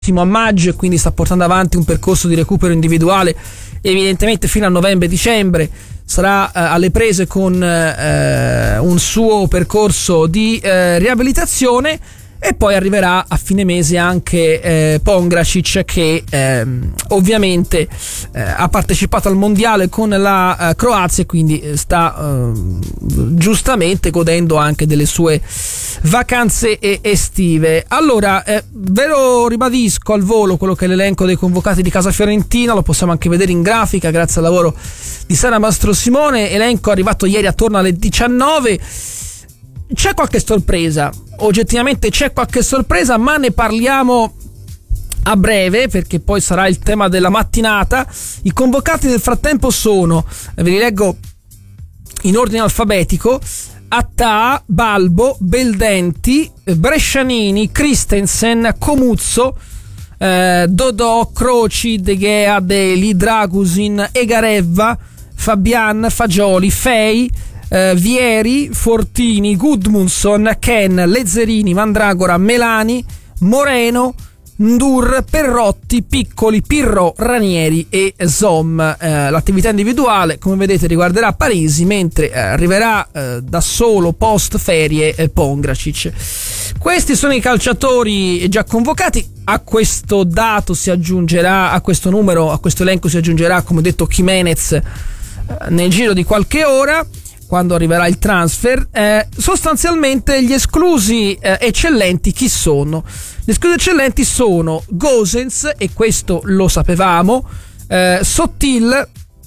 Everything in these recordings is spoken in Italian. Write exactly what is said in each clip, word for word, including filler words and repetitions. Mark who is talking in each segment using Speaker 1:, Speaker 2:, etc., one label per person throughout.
Speaker 1: a maggio e quindi sta portando avanti un percorso di recupero individuale evidentemente fino a novembre-dicembre. Sarà eh, alle prese con eh, un suo percorso di eh, riabilitazione e poi arriverà a fine mese anche eh, Pongracic che ehm, ovviamente eh, ha partecipato al mondiale con la eh, Croazia e quindi sta eh, giustamente godendo anche delle sue vacanze estive. Allora eh, ve lo ribadisco al volo quello che è l'elenco dei convocati di casa fiorentina, lo possiamo anche vedere in grafica grazie al lavoro di Sara Mastrosimone, elenco arrivato ieri attorno alle diciannove. C'è qualche sorpresa, oggettivamente c'è qualche sorpresa, ma ne parliamo a breve perché poi sarà il tema della mattinata. I convocati nel frattempo sono, ve li leggo in ordine alfabetico: Attà, Balbo, Beldenti, Brescianini, Christensen, Comuzzo, eh, Dodò, Croci, De Gea, Deli, Dragusin, Egareva, Fabian, Fagioli, Fei, Uh, Vieri, Fortini, Gudmundsson, Ken, Lezzerini, Mandragora, Melani, Moreno, Ndur, Perrotti, Piccoli, Pirro, Ranieri e Zom. Uh, l'attività individuale, come vedete, riguarderà Parisi, mentre uh, arriverà uh, da solo post ferie uh, Pongracic. Questi sono i calciatori già convocati. A questo dato si aggiungerà, a questo numero, a questo elenco si aggiungerà, come detto, Jimenez uh, nel giro di qualche ora, quando arriverà il transfer. Eh, sostanzialmente gli esclusi eh, eccellenti chi sono? Gli esclusi eccellenti sono Gosens, e questo lo sapevamo, eh, Sottil,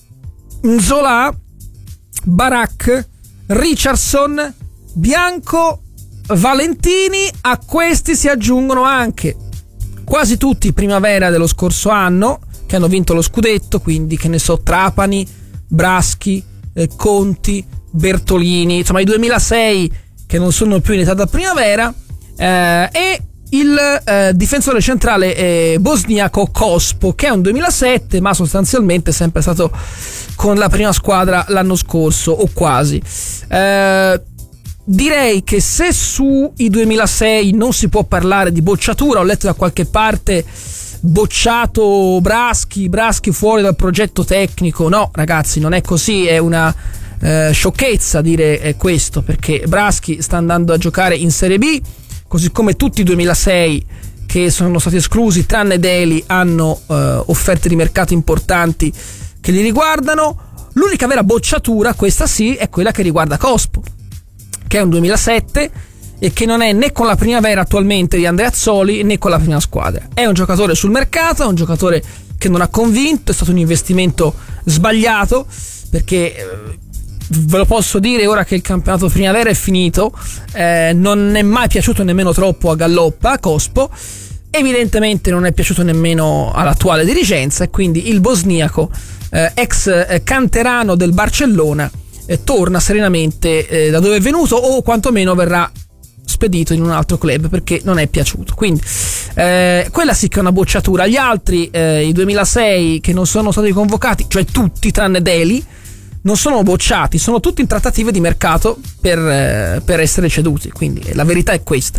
Speaker 1: Nzola, Barak, Richardson, Bianco, Valentini. A questi si aggiungono anche quasi tutti primavera dello scorso anno che hanno vinto lo scudetto, quindi che ne so, Trapani, Braschi, eh, Conti, Bertolini, insomma i duemilasei che non sono più in età da primavera, eh, e il eh, difensore centrale eh, bosniaco Kospo, che è un duemilasette ma sostanzialmente è sempre stato con la prima squadra l'anno scorso o quasi. Eh, direi che se sui duemilasei non si può parlare di bocciatura, ho letto da qualche parte bocciato Braschi, Braschi fuori dal progetto tecnico. No ragazzi, non è così, è una Eh, sciocchezza dire eh, questo, perché Braschi sta andando a giocare in Serie B, così come tutti i duemilasei che sono stati esclusi tranne Deli hanno eh, offerte di mercato importanti che li riguardano. L'unica vera bocciatura, questa sì, è quella che riguarda Kospo, che è un duemilasette e che non è né con la primavera attualmente di Andreazzoli né con la prima squadra. È un giocatore sul mercato, è un giocatore che non ha convinto, è stato un investimento sbagliato, perché eh, ve lo posso dire ora che il campionato primavera è finito, eh, non è mai piaciuto nemmeno troppo a Galloppa, a Kospo, evidentemente non è piaciuto nemmeno all'attuale dirigenza, e quindi il bosniaco, eh, ex eh, canterano del Barcellona, eh, torna serenamente eh, da dove è venuto, o quantomeno verrà spedito in un altro club perché non è piaciuto. Quindi eh, quella sì che è una bocciatura. Gli altri, eh, i duemilasei che non sono stati convocati, cioè tutti tranne Deli, non sono bocciati, sono tutti in trattative di mercato per, eh, per essere ceduti, quindi la verità è questa.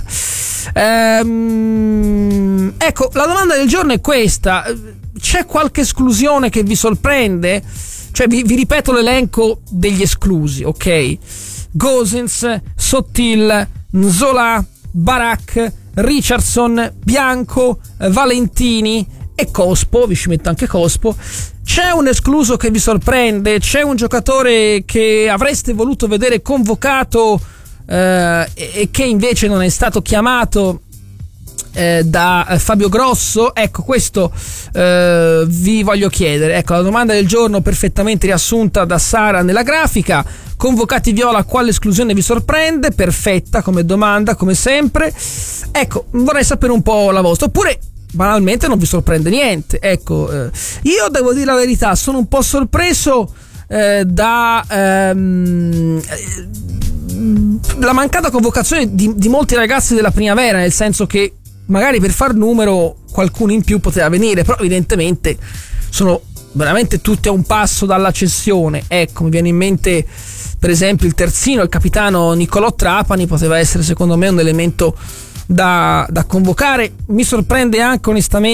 Speaker 1: Ehm, ecco, la domanda del giorno è questa: c'è qualche esclusione che vi sorprende? Cioè vi, vi ripeto l'elenco degli esclusi, ok? Gosens, Sottil, Nzola, Barak, Richardson, Bianco, Valentini e Kospo, vi ci metto anche Kospo. C'è un escluso che vi sorprende? C'è un giocatore che avreste voluto vedere convocato eh, e che invece non è stato chiamato eh, da Fabio Grosso? Ecco, questo eh, vi voglio chiedere. Ecco, la domanda del giorno perfettamente riassunta da Sara nella grafica. Convocati viola, quale esclusione vi sorprende? Perfetta come domanda, come sempre. Ecco, vorrei sapere un po' la vostra. Oppure banalmente non vi sorprende niente. Ecco, eh, io devo dire la verità, sono un po' sorpreso eh, da ehm, la mancata convocazione di, di molti ragazzi della primavera, nel senso che magari per far numero qualcuno in più poteva venire, però evidentemente sono veramente tutti a un passo dalla cessione. Ecco, mi viene in mente per esempio il terzino, il capitano Niccolò Trapani, poteva essere secondo me un elemento da, da convocare. Mi sorprende anche onestamente